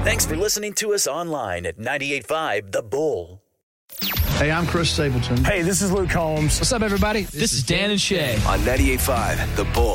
Thanks for listening to us online at 98.5 The Bull. Hey, I'm Chris Stapleton. Hey, this is Luke Combs. What's up, everybody? This is Dan and Shay on 98.5 The Bull.